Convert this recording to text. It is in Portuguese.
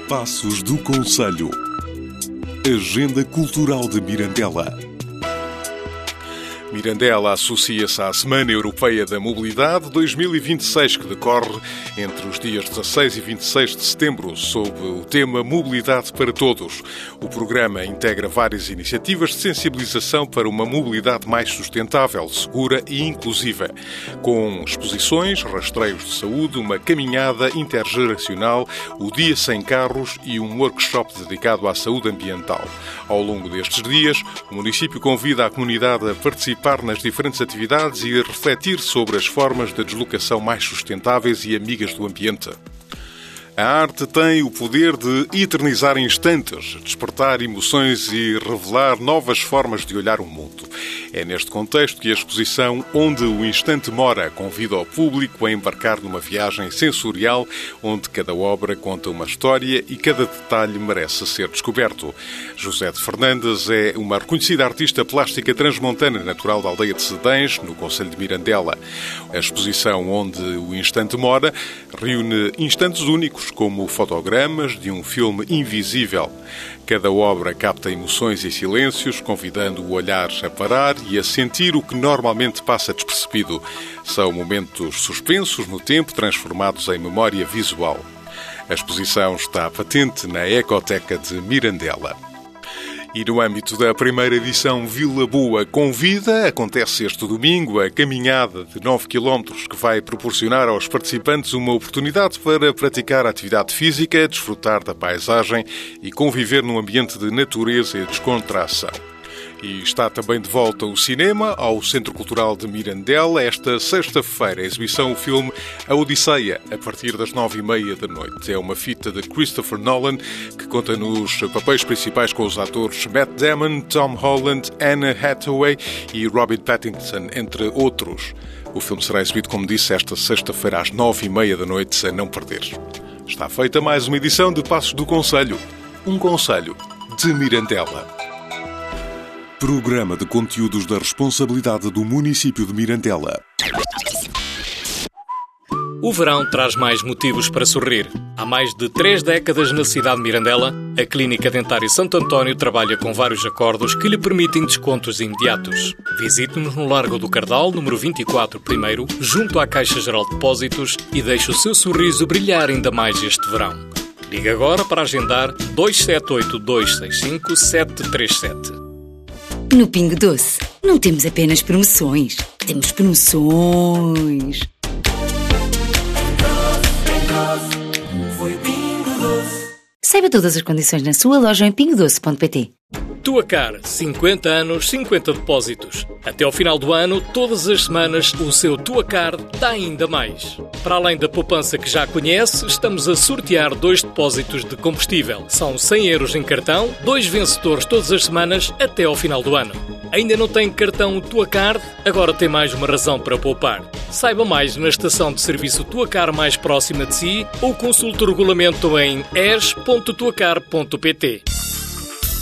Passos do Conselho. Agenda Cultural de Mirandela. Mirandela associa-se à Semana Europeia da Mobilidade 2026, que decorre entre os dias 16 e 26 de setembro, sob o tema Mobilidade para Todos. O programa integra várias iniciativas de sensibilização para uma mobilidade mais sustentável, segura e inclusiva, com exposições, rastreios de saúde, uma caminhada intergeracional, o Dia Sem Carros e um workshop dedicado à saúde ambiental. Ao longo destes dias, o município convida a comunidade a participar nas diferentes atividades e a refletir sobre as formas de deslocação mais sustentáveis e amigas do ambiente. A arte tem o poder de eternizar instantes, despertar emoções e revelar novas formas de olhar o mundo. É neste contexto que a exposição Onde o Instante Mora convida o público a embarcar numa viagem sensorial onde cada obra conta uma história e cada detalhe merece ser descoberto. José de Fernandes é uma reconhecida artista plástica transmontana natural da aldeia de Sedães, no concelho de Mirandela. A exposição Onde o Instante Mora reúne instantes únicos, como fotogramas de um filme invisível. Cada obra capta emoções e silêncios, convidando o olhar a parar e a sentir o que normalmente passa despercebido. São momentos suspensos no tempo, transformados em memória visual. A exposição está patente na Ecoteca de Mirandela. E no âmbito da primeira edição Vila Boa Convida, acontece este domingo a caminhada de 9 km que vai proporcionar aos participantes uma oportunidade para praticar atividade física, desfrutar da paisagem e conviver num ambiente de natureza e descontração. E está também de volta o cinema ao Centro Cultural de Mirandela. Esta sexta-feira, a exibição o filme A Odisseia, a partir das 9h30 da noite. É uma fita de Christopher Nolan que conta nos papéis principais com os atores Matt Damon, Tom Holland, Anne Hathaway e Robert Pattinson, entre outros. O filme será exibido, como disse, esta sexta-feira às 9h30 da noite, a não perder. Está feita mais uma edição de Passos do Conselho. Um conselho de Mirandela. Programa de conteúdos da responsabilidade do município de Mirandela. O verão traz mais motivos para sorrir. Há mais de 3 décadas na cidade de Mirandela, a Clínica Dentária Santo António trabalha com vários acordos que lhe permitem descontos imediatos. Visite-nos no Largo do Cardal, número 24, primeiro, junto à Caixa Geral de Depósitos e deixe o seu sorriso brilhar ainda mais este verão. Ligue agora para agendar 278 265 737. No Pingo Doce, não temos apenas promoções, temos promoções. Saiba todas as condições na sua loja em pingodoce.pt. Tuacar, 50 anos, 50 depósitos. Até ao final do ano, todas as semanas, o seu Tuacar dá ainda mais. Para além da poupança que já conhece, estamos a sortear 2 depósitos de combustível. São 100 € em cartão, 2 vencedores todas as semanas até ao final do ano. Ainda não tem cartão Tuacar? Agora tem mais uma razão para poupar. Saiba mais na estação de serviço Tuacar mais próxima de si ou consulte o regulamento em es.tuacar.pt.